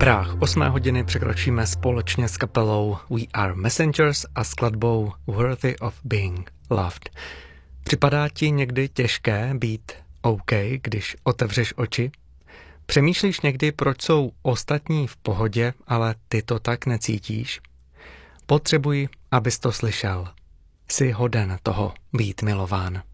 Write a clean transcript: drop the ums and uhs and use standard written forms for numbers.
Práh 8 hodiny překročíme společně s kapelou We Are Messengers a skladbou Worthy of Being Loved. Připadá ti někdy těžké být OK, když otevřeš oči? Přemýšlíš někdy, proč jsou ostatní v pohodě, ale ty to tak necítíš? Potřebuji, abys to slyšel. Jsi hoden toho být milován.